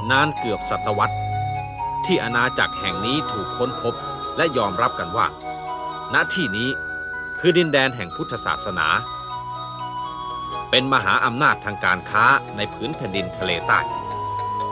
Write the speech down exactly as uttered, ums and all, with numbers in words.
นานเกือบศตวรรษที่อาณาจักรแห่งนี้ถูกค้นพบและยอมรับกันว่าณที่นี้คือดินแดนแห่งพุทธศาสนาเป็นมหาอำนาจทางการค้าในผืนแผ่นดินทะเลใต้